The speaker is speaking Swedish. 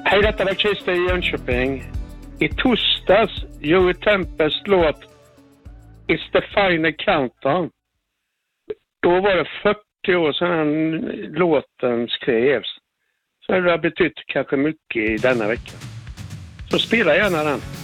Hej, detta var Christer i Jönköping. I torsdags Joey Tempest låt It's the Final Countdown. Då var det 40 år sedan låten skrevs. Så det har betytt kanske mycket i denna vecka. Så spela gärna den.